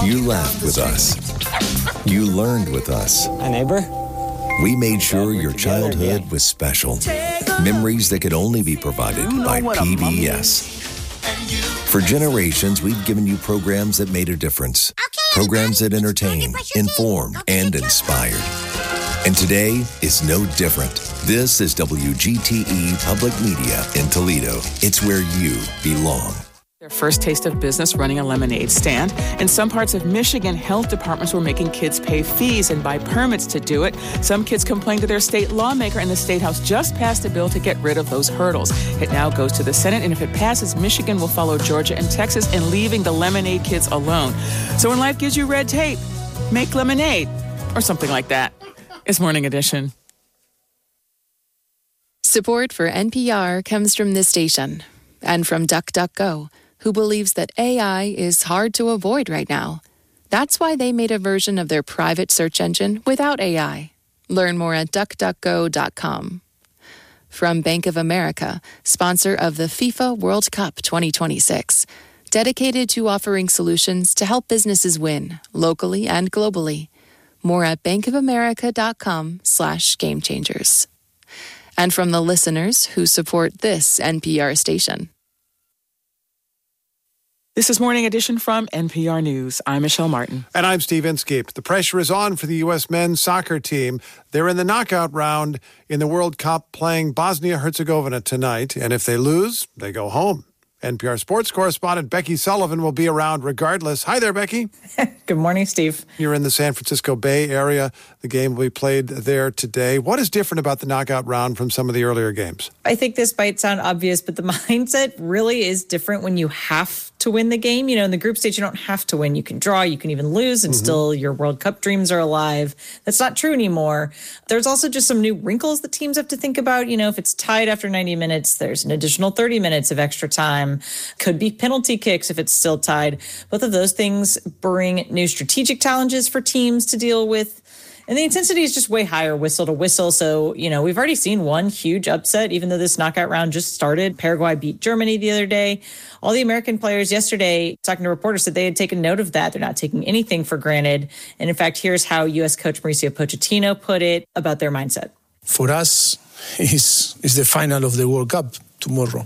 You laughed with us. You learned with us. Hi, neighbor. We made sure your childhood was special. Memories that could only be provided by PBS. For generations, we've given you programs that made a difference. Programs that entertain, inform, and inspired. And today is no different. This is WGTE Public Media in Toledo. It's where you belong. Their first taste of business running a lemonade stand. In some parts of Michigan, health departments were making kids pay fees and buy permits to do it. Some kids complained to their state lawmaker, and the State House just passed a bill to get rid of those hurdles. It now goes to the Senate, and if it passes, Michigan will follow Georgia and Texas in leaving the lemonade kids alone. So when life gives you red tape, make lemonade, or something like that. It's Morning Edition. Support for NPR comes from this station and from DuckDuckGo, who believes that AI is hard to avoid right now. That's why they made a version of their private search engine without AI. Learn more at duckduckgo.com. From Bank of America, sponsor of the FIFA World Cup 2026, dedicated to offering solutions to help businesses win, locally and globally. More at bankofamerica.com/gamechangers. And from the listeners who support this NPR station. This is Morning Edition from NPR News. I'm Michelle Martin. And I'm Steve Inskeep. The pressure is on for the U.S. men's soccer team. They're in the knockout round in the World Cup playing Bosnia-Herzegovina tonight. And if they lose, they go home. NPR sports correspondent Becky Sullivan will be around regardless. Hi there, Becky. Good morning, Steve. You're in the San Francisco Bay Area. The game will be played there today. What is different about the knockout round from some of the earlier games? I think this might sound obvious, but the mindset really is different when you have to win the game. You know, in the group stage, you don't have to win. You can draw, you can even lose, and still your World Cup dreams are alive. That's not true anymore. There's also just some new wrinkles that teams have to think about. You know, if it's tied after 90 minutes, there's an additional 30 minutes of extra time. Could be penalty kicks if it's still tied. Both of those things bring new strategic challenges for teams to deal with. And the intensity is just way higher, whistle to whistle. So, you know, we've already seen one huge upset, even though this knockout round just started. Paraguay beat Germany the other day. All the American players yesterday, talking to reporters, said they had taken note of that. They're not taking anything for granted. And in fact, here's how U.S. coach Mauricio Pochettino put it about their mindset. For us, it's the final of the World Cup tomorrow.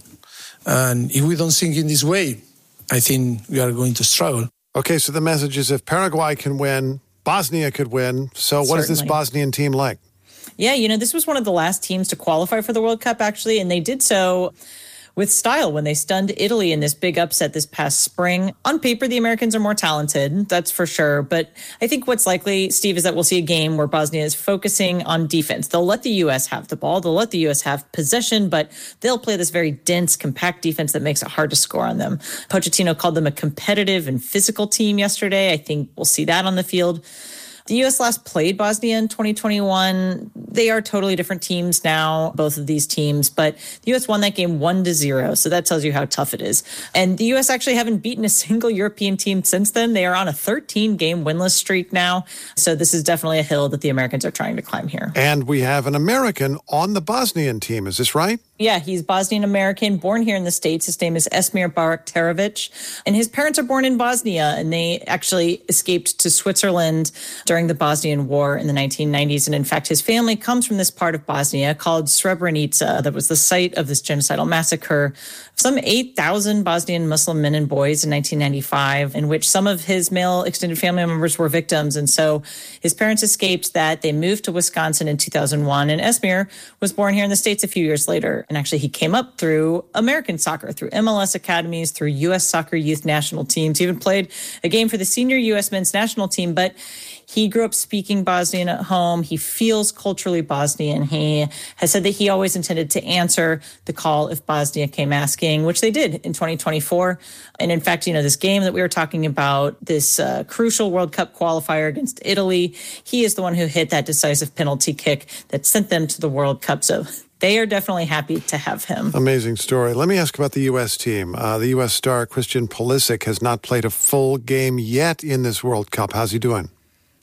And if we don't think in this way, I think we are going to struggle. Okay, so the message is if Paraguay can win, Bosnia could win. So what is this Bosnian team like? Yeah, you know, this was one of the last teams to qualify for the World Cup, actually, and they did so with style when they stunned Italy in this big upset this past spring. On paper, the Americans are more talented, that's for sure. But I think what's likely, Steve, is that we'll see a game where Bosnia is focusing on defense. They'll let the U.S. have the ball. They'll let the U.S. have possession, but they'll play this very dense, compact defense that makes it hard to score on them. Pochettino called them a competitive and physical team yesterday. I think we'll see that on the field. The U.S. last played Bosnia in 2021. They are totally different teams now, both of these teams, but the U.S. won that game 1-0, so that tells you how tough it is. And the U.S. actually haven't beaten a single European team since then. They are on a 13-game winless streak now, so this is definitely a hill that the Americans are trying to climb here. And we have an American on the Bosnian team, is this right? Yeah, he's Bosnian-American, born here in the States. His name is Esmir Baraktarovic, and his parents are born in Bosnia, and they actually escaped to Switzerland during the Bosnian War in the 1990s. And in fact, his family comes from this part of Bosnia called Srebrenica that was the site of this genocidal massacre of some 8,000 Bosnian Muslim men and boys in 1995, in which some of his male extended family members were victims. And so his parents escaped that. They moved to Wisconsin in 2001, and Esmir was born here in the States a few years later. And actually, he came up through American soccer, through MLS academies, through U.S. soccer youth national teams. He even played a game for the senior U.S. men's national team. But he grew up speaking Bosnian at home. He feels culturally Bosnian. He has said that he always intended to answer the call if Bosnia came asking, which they did in 2024. And in fact, you know, this game that we were talking about, this crucial World Cup qualifier against Italy, he is the one who hit that decisive penalty kick that sent them to the World Cup. So they are definitely happy to have him. Amazing story. Let me ask about the U.S. team. The U.S. star Christian Pulisic has not played a full game yet in this World Cup. How's he doing?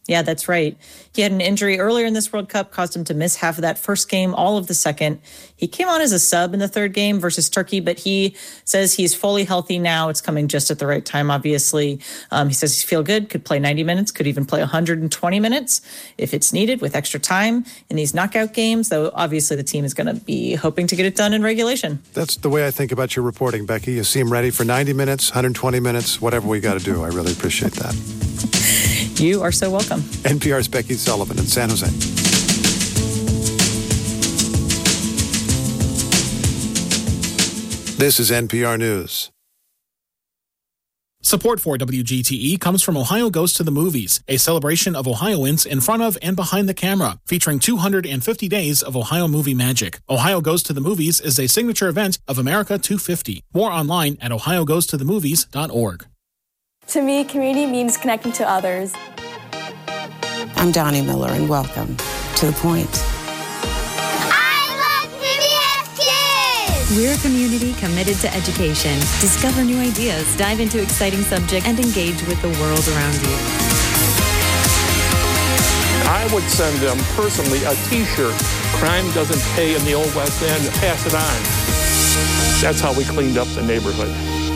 Yeah, that's right. He had an injury earlier in this World Cup, caused him to miss half of that first game, all of the second. He came on as a sub in the third game versus Turkey, but he says he's fully healthy now. It's coming just at the right time, obviously. He says he feels good, could play 90 minutes, could even play 120 minutes if it's needed with extra time in these knockout games, though obviously the team is going to be hoping to get it done in regulation. That's the way I think about your reporting, Becky. You seem ready for 90 minutes, 120 minutes, whatever we got to do. I really appreciate that. You are so welcome. NPR's Becky Sullivan in San Jose. This is NPR News. Support for WGTE comes from Ohio Goes to the Movies, a celebration of Ohioans in front of and behind the camera, featuring 250 days of Ohio movie magic. Ohio Goes to the Movies is a signature event of America 250. More online at ohiogoestothemovies.org. To me, community means connecting to others. I'm Donnie Miller, and welcome to The Point. I love PBS Kids! We're a community committed to education. Discover new ideas, dive into exciting subjects, and engage with the world around you. I would send them personally a T-shirt. Crime doesn't pay in the Old West End. Pass it on. That's how we cleaned up the neighborhood.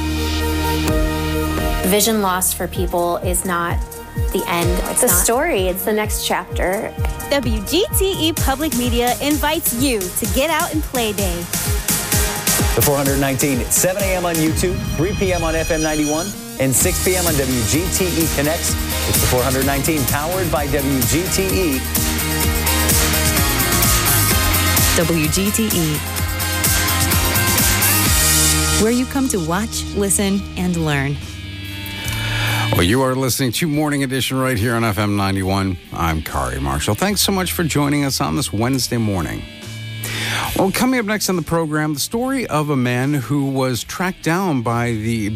Vision loss for people is not the end. It's a story. It's the next chapter. WGTE Public Media invites you to Get Out and Play Day. The 419 at 7 a.m. on YouTube, 3 p.m. on FM 91, and 6 p.m. on WGTE Connects. It's the 419 powered by WGTE. WGTE, where you come to watch, listen, and learn. Well, you are listening to Morning Edition right here on FM 91. I'm Kari Marshall. Thanks so much for joining us on this Wednesday morning. Well, coming up next on the program, the story of a man who was tracked down by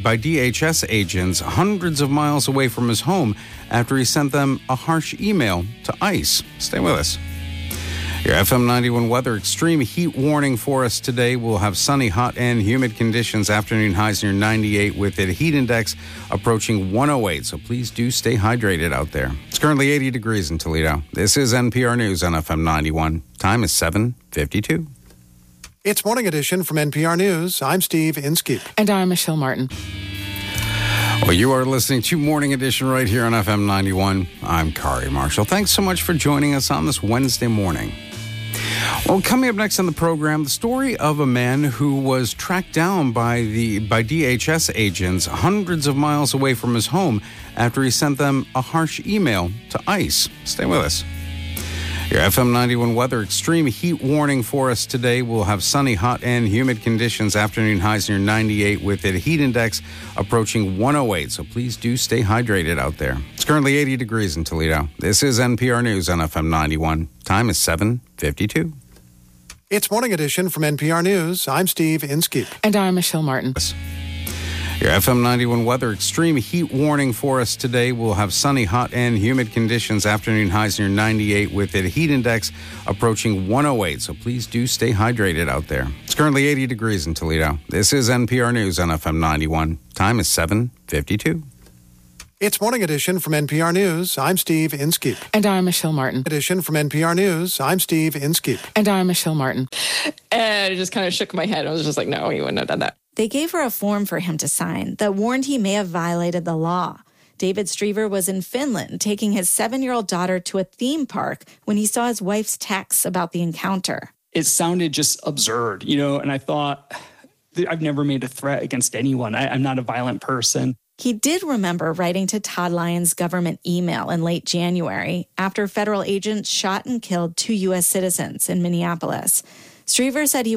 DHS agents hundreds of miles away from his home after he sent them a harsh email to ICE. Stay with us. Your FM 91 weather, extreme heat warning for us today. We'll have sunny, hot, and humid conditions. Afternoon highs near 98 with a heat index approaching 108. So please do stay hydrated out there. It's currently 80 degrees in Toledo. This is NPR News on FM 91. Time is 7:52. It's Morning Edition from NPR News. I'm Steve Inskeep. And I'm Michelle Martin. Well, you are listening to Morning Edition right here on FM 91. I'm Kari Marshall. Thanks so much for joining us on this Wednesday morning. Well, coming up next on the program, the story of a man who was tracked down by DHS agents hundreds of miles away from his home after he sent them a harsh email to ICE. Stay with us. Your FM 91 weather, extreme heat warning for us today. We'll have sunny, hot, and humid conditions. Afternoon highs near 98 with a heat index approaching 108. So please do stay hydrated out there. It's currently 80 degrees in Toledo. This is NPR News on FM 91. Time is 7:52. It's Morning Edition from NPR News. I'm Steve Inskeep. And I'm Michelle Martin. Your FM 91 weather, extreme heat warning for us today. We'll have sunny, hot, and humid conditions. Afternoon highs near 98 with a heat index approaching 108. So please do stay hydrated out there. It's currently 80 degrees in Toledo. This is NPR News on FM 91. Time is 7:52. It's Morning Edition from NPR News. I'm Steve Inskeep. And I'm Michelle Martin. Edition from NPR News. I'm Steve Inskeep. And I'm Michelle Martin. And I just kind of shook my head. I was just like, no, he wouldn't have done that. They gave her a form for him to sign that warned he may have violated the law. David Striever was in Finland taking his 7-year-old daughter to a theme park when he saw his wife's texts about the encounter. It sounded just absurd, and I thought, I've never made a threat against anyone. I'm not a violent person. He did remember writing to Todd Lyons' government email in late January after federal agents shot and killed 2 U.S. citizens in Minneapolis. Striever said he